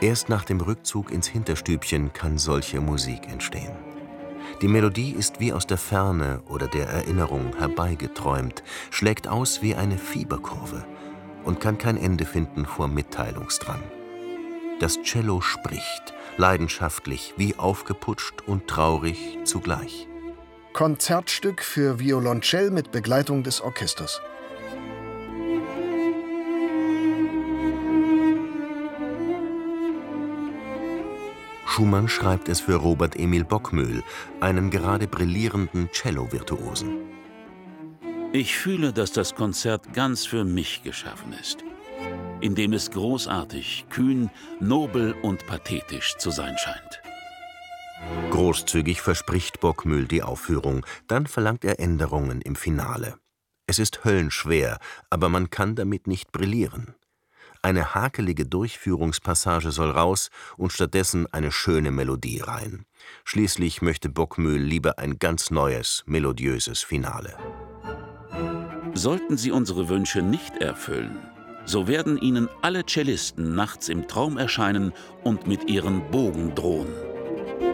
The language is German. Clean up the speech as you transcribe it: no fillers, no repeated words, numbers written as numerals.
Erst nach dem Rückzug ins Hinterstübchen kann solche Musik entstehen. Die Melodie ist wie aus der Ferne oder der Erinnerung herbeigeträumt, schlägt aus wie eine Fieberkurve und kann kein Ende finden vor Mitteilungsdrang. Das Cello spricht, leidenschaftlich, wie aufgeputscht und traurig zugleich. Konzertstück für Violoncell mit Begleitung des Orchesters. Schumann schreibt es für Robert Emil Bockmühl, einen gerade brillierenden Cello-Virtuosen. Ich fühle, dass das Konzert ganz für mich geschaffen ist, indem es großartig, kühn, nobel und pathetisch zu sein scheint. Großzügig verspricht Bockmühl die Aufführung, dann verlangt er Änderungen im Finale. Es ist höllenschwer, aber man kann damit nicht brillieren. Eine hakelige Durchführungspassage soll raus und stattdessen eine schöne Melodie rein. Schließlich möchte Bockmühl lieber ein ganz neues, melodiöses Finale. Sollten Sie unsere Wünsche nicht erfüllen, so werden Ihnen alle Cellisten nachts im Traum erscheinen und mit ihren Bogen drohen.